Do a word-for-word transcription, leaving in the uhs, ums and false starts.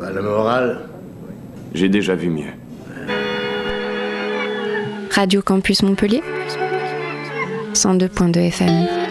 Pas le moral. J'ai déjà vu mieux. Radio Campus Montpellier, cent deux point deux F M.